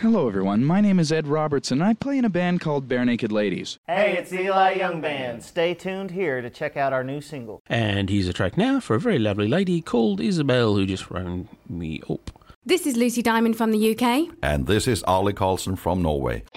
Hello everyone, my name is Ed Robertson and I play in a band called Bare Naked Ladies. Hey, it's Eli Young Band. Stay tuned here to check out our new single. And here's a track now for a very lovely lady called Isabel who just rang me up. This is Lucy Diamond from the UK. And this is Arlie Carlson from Norway.